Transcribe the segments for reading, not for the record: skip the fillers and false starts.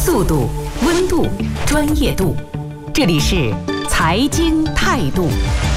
速度、温度、专业度，这里是财经态度。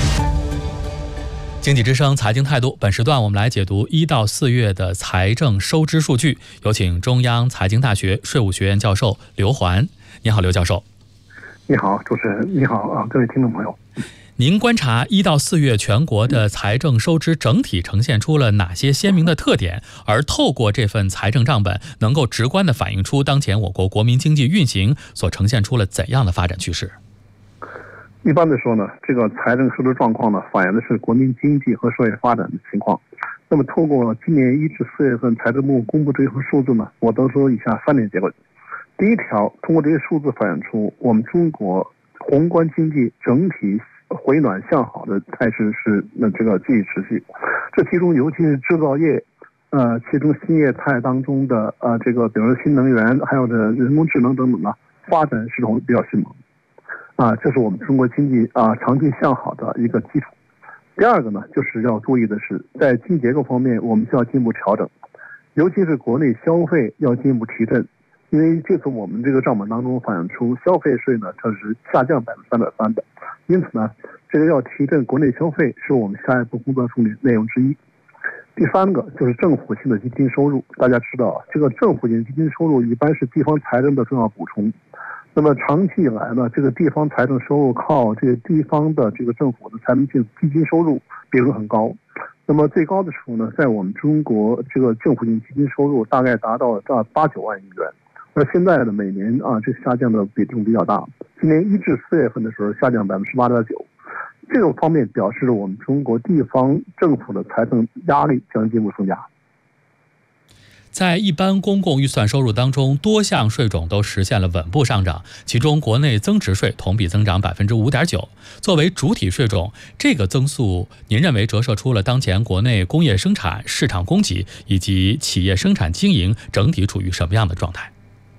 经济之声财经态度，本时段我们来解读1到4月的财政收支数据，有请中央财经大学税务学院教授刘环。你好，刘教授。 你好，主持人。你好各位听众朋友。 您观察1到4月全国的财政收支整体呈现出了哪些鲜明的特点？而透过这份财政账本，能够直观地反映出当前我国国民经济运行所呈现出了怎样的发展趋势？ 一般的说呢，这个财政收支状况呢，反映的是国民经济和社会发展的情况。那么透过今年1至4月份财政部公布这份数字呢，我得出以下3点结论。第一条，通过这些数字反映出我们中国宏观经济整体回暖向好的态势是这个继续持续。这其中尤其是制造业，其中新业态当中的这个比如说新能源，还有这人工智能等等发展势头比较迅猛。这是我们中国经济长期向好的一个基础。第二个呢，就是要注意的是，在经济结构方面，我们需要进一步调整，尤其是国内消费要进一步提振。因为这次我们这个账本当中反映出消费税呢，它是下降3.3%的，因此呢，这个要提振国内消费是我们下一步工作重点内容之一。第三个就是政府性的基金收入，大家知道，这个政府性基金收入一般是地方财政的重要补充。那么长期以来呢，这个地方财政收入靠这个地方的这个政府的财政性基金收入比重很高。那么最高的时候呢，在我们中国这个政府性基金收入大概达到8-9万亿元。而现在的每年这个下降的比重比较大，今年1至4月份的时候下降8.9%，这个方面表示了我们中国地方政府的财政压力将进一步增加。 在一般公共预算收入当中，多项税种都实现了稳步上涨，其中国内增值税同比增长5.9%。作为主体税种，这个增速您认为折射出了当前国内工业生产、市场供给以及企业生产经营整体处于什么样的状态？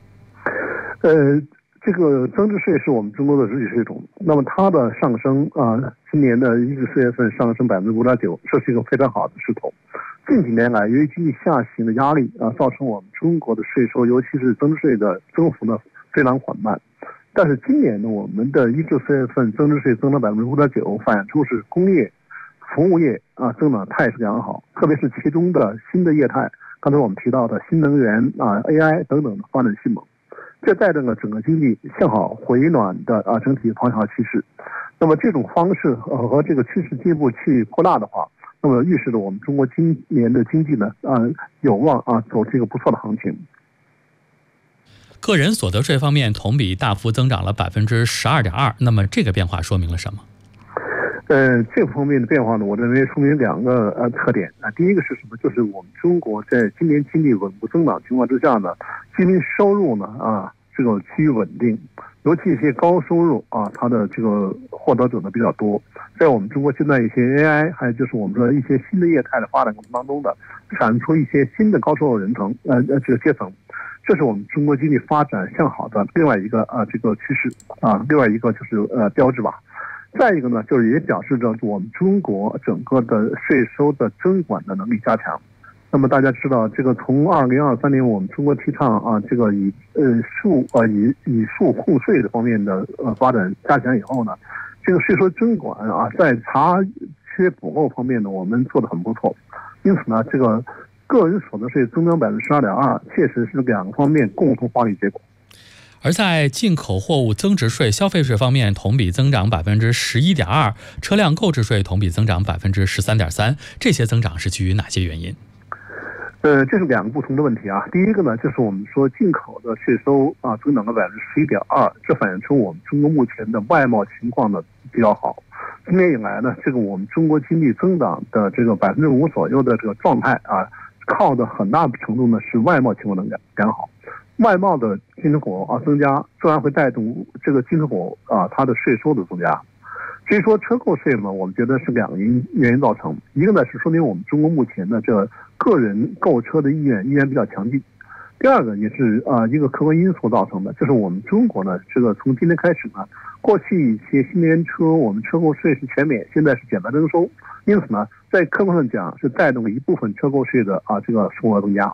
这个增值税是我们中国的主体税种，那么它的上升今年的1至4月份上升5.9%，这是一个非常好的势头。近几年来，由于经济下行的压力造成我们中国的税收，尤其是增值税的增幅呢非常缓慢。但是今年呢，我们的1至4月份增值税增长5.9%，反映出是工业、服务业增长态势良好，特别是其中的新的业态，刚才我们提到的新能源AI 等等的发展迅猛。这带动了整个经济向好回暖的整体方向趋势。那么这种方式和这个趋势进一步去扩大的话，那么预示着我们中国今年的经济呢有望走这个不错的行情。 个人所得税方面同比大幅增长了12.2%，那么这个变化说明了什么？ 这方面的变化呢，我认为说明2个特点。第一个是什么？就是我们中国在今年经济稳步增长情况之下呢，居民收入呢这个趋于稳定，尤其一些高收入它的这个获得者呢比较多。在我们中国现在一些 AI， 还有就是我们说一些新的业态的发展过程当中的，产出一些新的高收入人层这个阶层，这是我们中国经济发展向好的另外一个这个趋势另外一个就是标志吧。再一个呢，就是也表示着我们中国整个的税收的征管的能力加强。那么大家知道，这个从2023年我们中国提倡这个以数控税的方面的发展加强以后呢，这个税收征管在查缺补漏方面呢，我们做得很不错。因此呢，这个个人所得税增长12.2%，确实是2个方面共同发力结果。 而在进口货物增值税、消费税方面，同比增长11.2%，车辆购置税同比增长13.3%，这些增长是基于哪些原因？ 这是2个不同的问题第一个呢，就是我们说进口的税收增长了11.2%，这反映出我们中国目前的外贸情况呢比较好。今年以来呢，这个我们中国经济增长的这个5%左右的这个状态靠的很大程度呢是外贸情况的良好。外贸的进出口增加，自然会带动这个进出口它的税收的增加。至于说车购税呢，我们觉得是2个原因造成。一个呢是说明我们中国目前的这个个人购车的意愿比较强劲。第二个也是一个客观因素造成的，就是我们中国呢，这个从今天开始呢，过去一些新能源车我们车购税是全免，现在是减半征收，因此呢，在客观上讲是带动了一部分车购税的这个数额增加。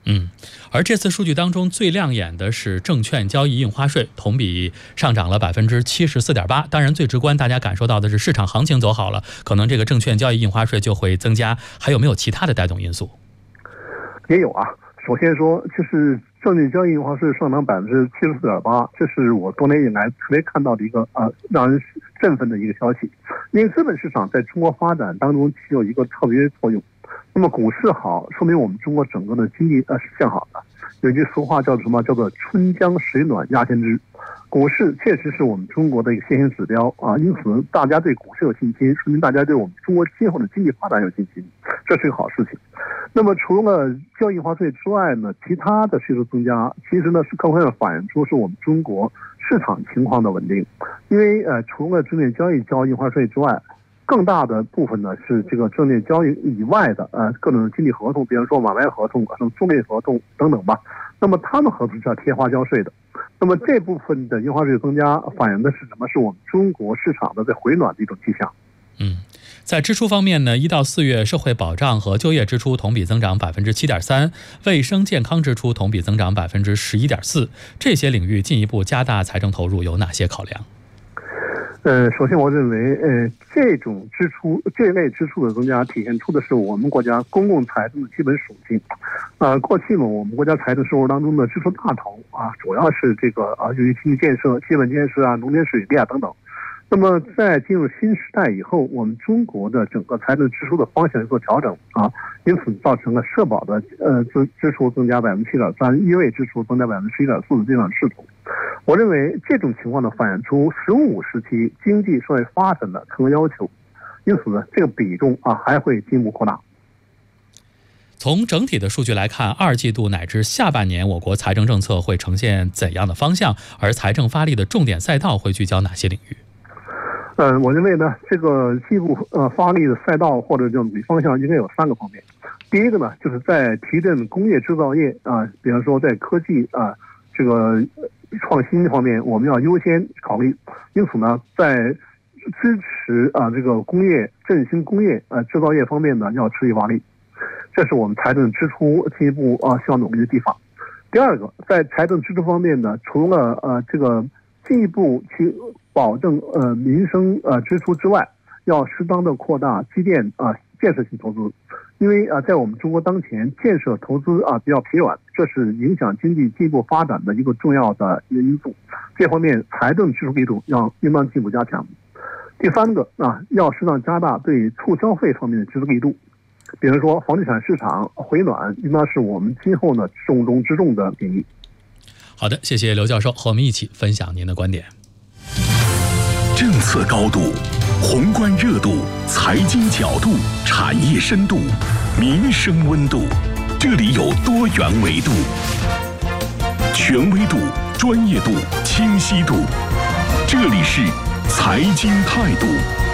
而这次数据当中最亮眼的是证券交易印花税，同比上涨了74.8%。当然，最直观大家感受到的是市场行情走好了，可能这个证券交易印花税就会增加。还有没有其他的带动因素？ 也有啊。首先说，就是证券交易印花税上涨74.8%，这是我多年以来特别看到的一个让人振奋的一个消息。因为资本市场在中国发展当中起有一个特别作用。那么股市好，说明我们中国整个的经济是向好的。有句俗话叫做什么？叫做春江水暖鸭先知。股市确实是我们中国的一个先行指标啊，因此大家对股市有信心，说明大家对我们中国今后的经济发展有信心，这是一个好事情。那么除了交易印花税之外呢，其他的税收增加，其实呢是客观上反映出是我们中国市场情况的稳定。因为除了证券交易交印花税之外，更大的部分呢是这个证券交易以外的各种经济合同，比如说买卖合同、什么租赁合同等等吧。那么他们合同是要贴花交税的。那么这部分的印花税增加，反映的是什么？是我们中国市场的在回暖的一种迹象。 在支出方面呢，1到4月社会保障和就业支出同比增长7.3%，卫生健康支出同比增长11.4%。这些领域进一步加大财政投入有哪些考量？ 首先我认为，这类支出的增加，体现出的是我们国家公共财政的基本属性。过去呢，我们国家财政收入当中的支出大头主要是这个由于经济建设、基本建设农田水利等等。那么在进入新时代以后，我们中国的整个财政支出的方向有所调整因此造成了社保的支出增加7.3%，医卫支出增加11.4%的这样势头。我认为这种情况呢，反映出15时期经济社会发展的客观要求，因此呢，这个比重还会进一步扩大。 从整体的数据来看，2季度乃至下半年，我国财政政策会呈现怎样的方向？而财政发力的重点赛道会聚焦哪些领域？ 我认为呢，这个进一步发力的赛道或者方向应该有3个方面。第一个呢，就是在提振工业制造业比方说在科技这个创新方面，我们要优先考虑。因此呢，在支持这个工业振兴工业制造业方面呢，要持续发力。这是我们财政支出进一步需要努力的地方。第二个，在财政支出方面呢，除了这个进一步去保证民生支出之外，要适当的扩大基建建设性投资。因为在我们中国当前建设投资比较疲软，这是影响经济进一步发展的一个重要的一个因素。这方面财政支出力度应当进一步加强。第3个要适当加大对促消费方面的支出力度。比如说房地产市场回暖，应当是我们今后呢重中之重的领域。 好的，谢谢刘教授和我们一起分享您的观点。 政策高度、宏观热度、财经角度、产业深度、民生温度，这里有多元维度，权威度、专业度、清晰度，这里是财经态度。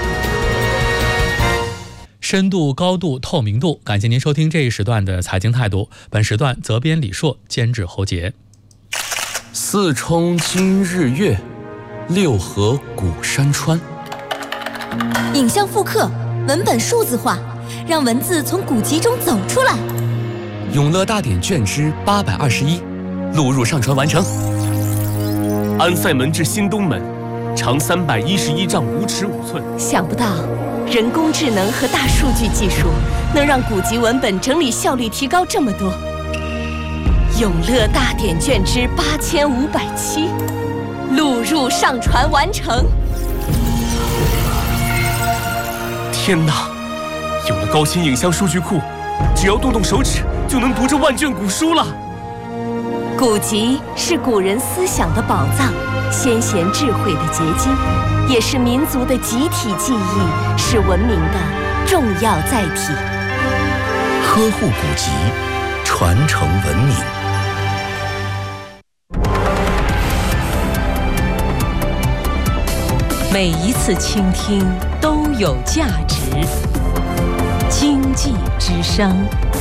深度、高度、透明度，感谢您收听这一时段的财经态度。本时段责编李硕，监制侯杰。 四冲今日月，6合古山川。 影像复刻，文本数字化，让文字从古籍中走出来。 永乐大典卷之821，录入上传完成。安塞门至新东门，长311丈5尺5寸。 想不到人工智能和大数据技术能让古籍文本整理效率提高这么多。永乐大典卷之8507，录入上传完成。 天哪，有了高清影像数据库，只要动动手指就能读这万卷古书了。 古籍是古人思想的宝藏，先贤智慧的结晶，也是民族的集体记忆，是文明的重要载体。 呵护古籍，传承文明。 每一次倾听都有价值。经济之声。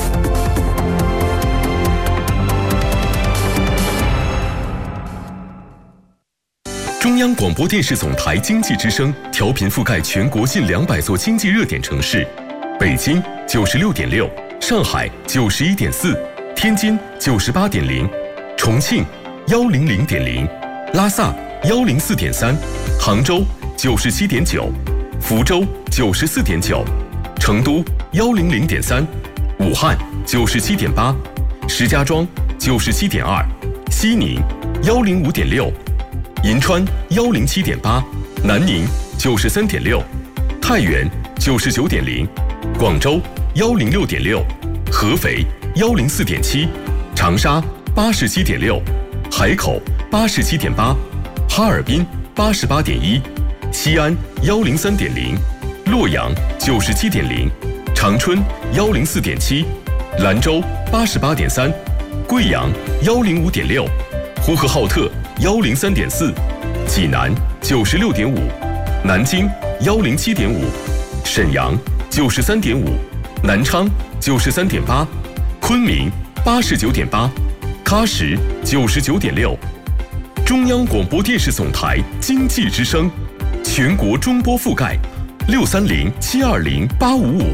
中央广播电视总台经济之声调频覆盖全国近200座经济热点城市，北京96.6，上海91.4， 天津98.0，重庆100.0，拉萨104.3，杭州97.9，福州94.9，成都100.3，武汉97.8，石家庄97.2，西宁105.6，银川107.8，南宁93.6，太原99.0，广州106.6，合肥104.7，长沙87.6，海口87.8，哈尔滨88.1，西安103.0，洛阳97.0，长春104.7，兰州88.3，贵阳105.6，呼和浩特103.4，济南96.5，南京107.5，沈阳93.5，南昌93.8，昆明89.8，喀什99.6。中央广播电视总台经济之声，全国中波覆盖630-720-855。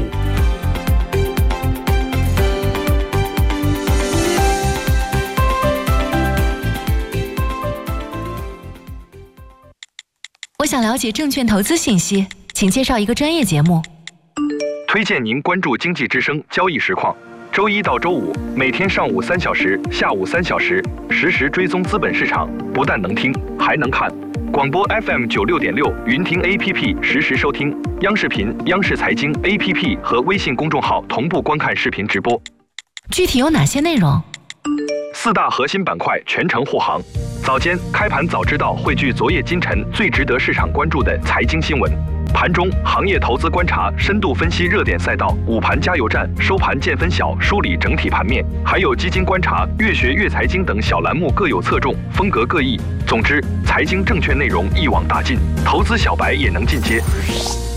我想了解证券投资信息，请介绍一个专业节目。 推荐您关注经济之声交易实况，周一到周五每天上午3小时、下午3小时，实时追踪资本市场，不但能听，还能看。广播 FM 96.6，云听 APP 实时收听，央视频、央视财经 APP 和微信公众号同步观看视频直播。 具体有哪些内容 ？4大核心板块全程护航。早间开盘早知道汇聚昨夜今晨最值得市场关注的财经新闻。盘中行业投资观察，深度分析热点赛道，午盘加油站，收盘见分晓，梳理整体盘面，还有基金观察、越学越财经等小栏目各有侧重，风格各异。总之，财经证券内容一网打尽，投资小白也能进阶。